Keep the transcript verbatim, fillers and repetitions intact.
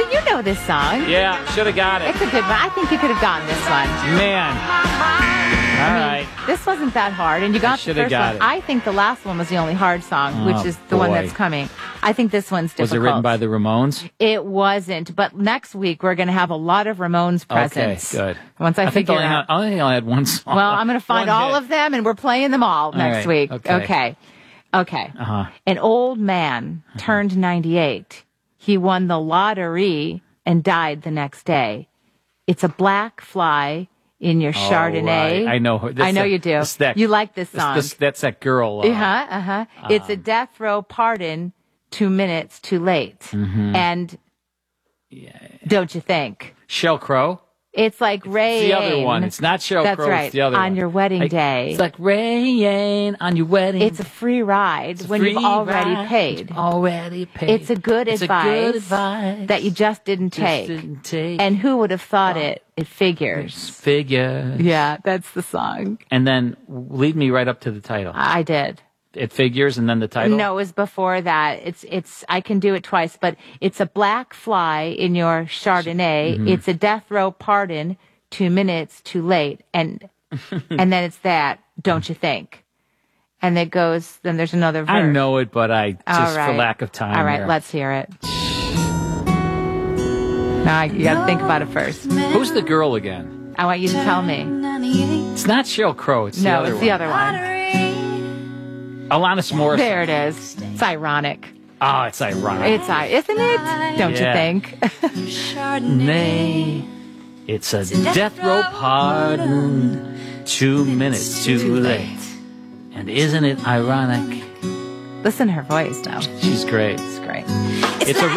Well, you know this song. Yeah, should have got it. It's a good one. I think you could have gotten this one. Man. All I mean, right. This wasn't that hard, and you got the shoulda first got one. it. I think the last one was the only hard song, Oh, which is the one boy. that's coming. I think this one's difficult. Was it written by the Ramones? It wasn't, but next week we're going to have a lot of Ramones presents. Okay, good. Once I, I think figure I only, out. had, I only had one song. Well, I'm going to find One all hit. of them, and we're playing them all, next right, week. okay. Okay. Okay. Uh-huh. An old man turned ninety-eight. He won the lottery and died the next day. It's a black fly in your Chardonnay. Oh, right. I know her. I know That's you do. that's that- you like this That's, song. that's, that's that girl. Uh, Uh-huh, uh-huh. It's a death row pardon two minutes too late. Mm-hmm. And don't you think? Sheryl Crow. It's like Ray. It's the other one. It's not Sheryl That's Crow. right. It's the other on one. your wedding Like, day. It's like rain on your wedding. It's a free ride when free you've already ride. paid. Already paid. It's a good It's advice, a good advice that you just didn't Just take. didn't take. And who would have thought it? It figures. Figure. Yeah, that's the song. And then lead me right up to the title. I did. It figures and then the title? No, it was before that. It's it's. I can do it twice, but it's a black fly in your Chardonnay. Mm-hmm. It's a death row pardon. Two minutes too late, and and then it's that. Don't you think? And it goes. Then there's another verse. I know it, but I just All right. for lack of time. All right, here. let's hear it. Now you got to think about it first. Who's the girl again? I want you to tell me. It's not Sheryl Crow. It's the No, other it's one. the other one. Alanis Morissette. There it is. It's ironic. Oh, it's ironic. It's I, isn't it? Don't Yeah. you think? Nay, it's a death row pardon. Two minutes too late. And isn't it ironic? Listen to her voice, though. She's great. It's great. It's a